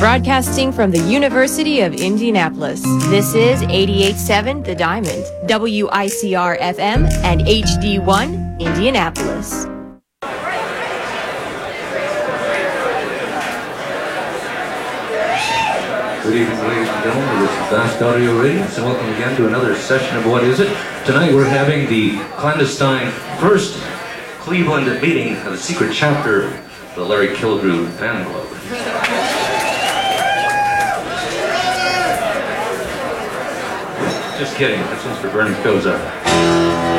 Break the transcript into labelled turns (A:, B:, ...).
A: Broadcasting from the University of Indianapolis, this is 88.7 The Diamond, WICR-FM, and HD1 Indianapolis.
B: Good evening, ladies and gentlemen. This is Vast Audio Radio, so welcome again to another session of What Is It? Tonight we're having the clandestine first Cleveland meeting of the secret chapter of the Larry Kilgrew fan club. Just kidding, this one's for Bernie Kosar.